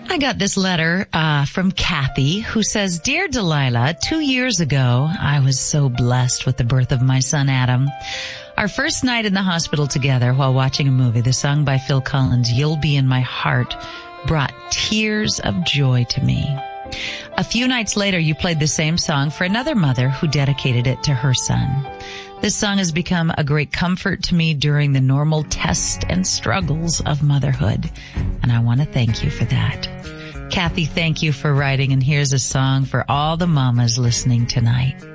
I got this letter from Kathy, who says, Dear Delilah, 2 years ago, I was so blessed with the birth of my son Adam. Our first night in the hospital together while watching a movie, the song by Phil Collins, You'll Be in My Heart, brought tears of joy to me. A few nights later, you played the same song for another mother who dedicated it to her son. This song has become a great comfort to me during the normal tests and struggles of motherhood, and I want to thank you for that. Kathy, thank you for writing, and here's a song for all the mamas listening tonight.